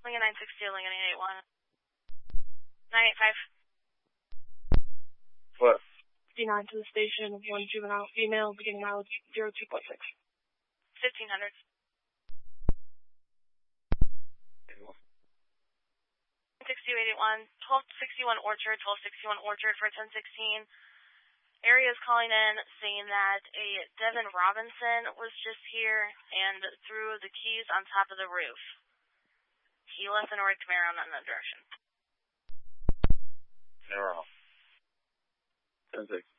Lincoln 960, Lincoln 881. 985. What? 59 to the station, one juvenile female, beginning mileage 02.6. 1500. 6281, 1261 Orchard, 1261 Orchard for 1016. Area is calling in saying that a Devin Robinson was just here and threw the keys on top of the roof. He left an red Camaro in that direction. Camaro. 10-6.